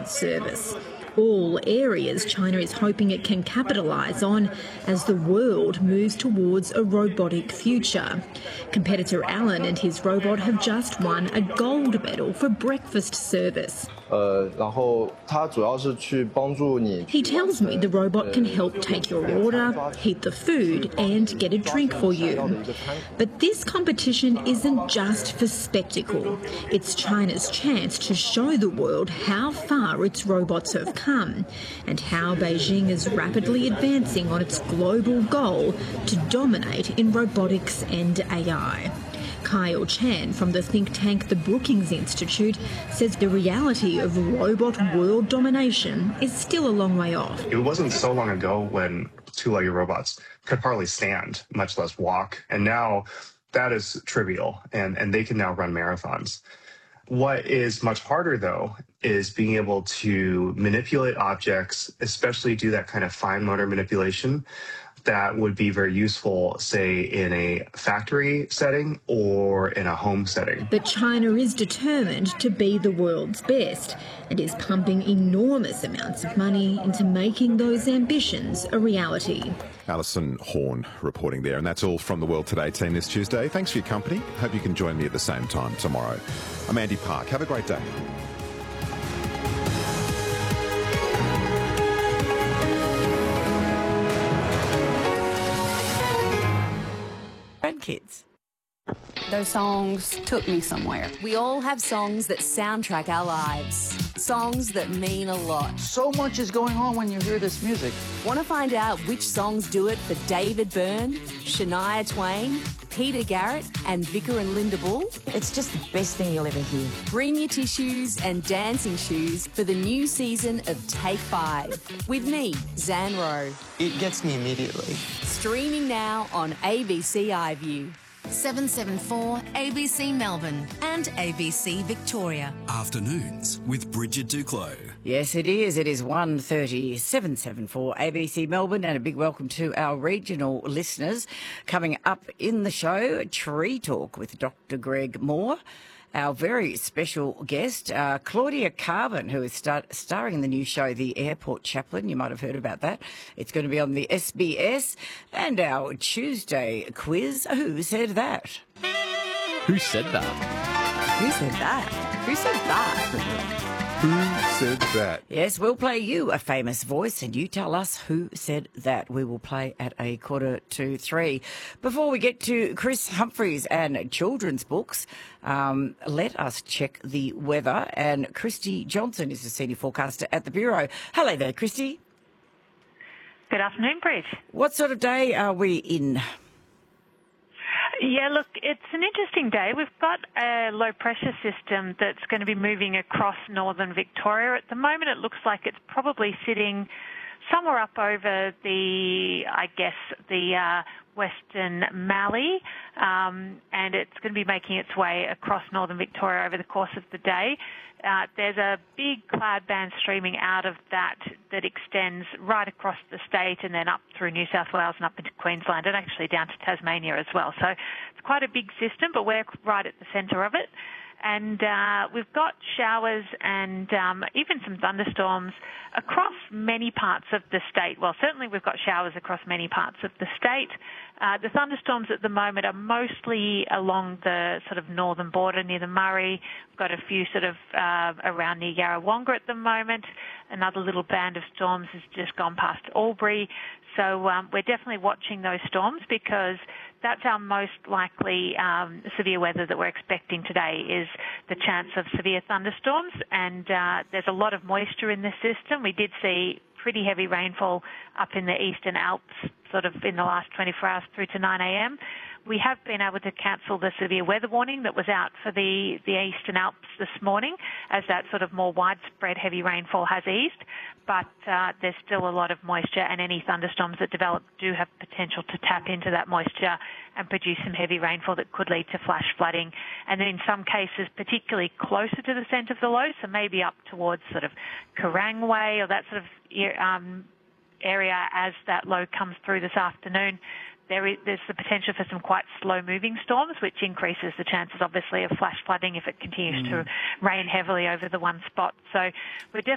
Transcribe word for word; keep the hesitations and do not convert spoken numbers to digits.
ambulance service. All areas China is hoping it can capitalise on as the world moves towards a robotic future. Competitor Alan and his robot have just won a gold medal for breakfast service. He tells me the robot can help take your order, heat the food and get a drink for you. But this competition isn't just for spectacle. It's China's chance to show the world how far its robots have come and how Beijing is rapidly advancing on its global goal to dominate in robotics and A I. Kyle Chan from the think tank the Brookings Institute says the reality of robot world domination is still a long way off. It wasn't so long ago when two-legged robots could hardly stand, much less walk, and now that is trivial, and, and they can now run marathons. What is much harder, though, is being able to manipulate objects, especially do that kind of fine motor manipulation that would be very useful, say, in a factory setting or in a home setting. But China is determined to be the world's best and is pumping enormous amounts of money into making those ambitions a reality. Alison Horn reporting there. And that's all from the World Today team this Tuesday. Thanks for your company. Hope you can join me at the same time tomorrow. I'm Andy Park. Have a great day. Kids. Those songs took me somewhere. We all have songs that soundtrack our lives. Songs that mean a lot. So much is going on when you hear this music. Want to find out which songs do it for David Byrne, Shania Twain, Peter Garrett and Vicar and Linda Bull? It's just the best thing you'll ever hear. Bring your tissues and dancing shoes for the new season of Take Five. With me, Zan Rowe. It gets me immediately. Streaming now on A B C iView. seven seven four A B C Melbourne and A B C Victoria. Afternoons with Bridget Duclos. Yes, it is. It is one thirty, seven seven four A B C Melbourne, and a big welcome to our regional listeners. Coming up in the show, Tree Talk with Doctor Greg Moore. Our very special guest, uh, Claudia Carbon, who is star- starring in the new show, The Airport Chaplain. You might have heard about that. It's going to be on the S B S. And our Tuesday quiz, Who Said That? Who said that? Who said that? Who said that? Who said that? Yes, we'll play you a famous voice and you tell us who said that. We will play at a quarter to three. Before we get to Chris Humphreys and children's books, um, let us check the weather. And Christy Johnson is the senior forecaster at the Bureau. Hello there, Christy. Good afternoon, Bridge. What sort of day are we in? Yeah, look, it's an interesting day. We've got a low-pressure system that's going to be moving across northern Victoria. At the moment, it looks like it's probably sitting somewhere up over the, I guess, the uh, western Mallee, um, and it's going to be making its way across northern Victoria over the course of the day. Uh, there's a big cloud band streaming out of that that extends right across the state and then up through New South Wales and up into Queensland and actually down to Tasmania as well. So it's quite a big system, but we're right at the centre of it. And uh, we've got showers and um, even some thunderstorms across many parts of the state. Well, certainly we've got showers across many parts of the state. Uh, the thunderstorms at the moment are mostly along the sort of northern border near the Murray. We've got a few sort of uh, around near Yarrawonga at the moment. Another little band of storms has just gone past Albury. So um, we're definitely watching those storms because that's our most likely um, severe weather that we're expecting today is the chance of severe thunderstorms. And uh, there's a lot of moisture in this system. We did see pretty heavy rainfall up in the Eastern Alps sort of in the last twenty-four hours through to nine a.m. We have been able to cancel the severe weather warning that was out for the, the Eastern Alps this morning as that sort of more widespread heavy rainfall has eased. But uh, there's still a lot of moisture, and any thunderstorms that develop do have potential to tap into that moisture and produce some heavy rainfall that could lead to flash flooding. And then in some cases, particularly closer to the centre of the low, so maybe up towards sort of Kerang Way or that sort of um, area as that low comes through this afternoon, There is, there's the potential for some quite slow-moving storms, which increases the chances, obviously, of flash flooding if it continues mm. to rain heavily over the one spot. So we're definitely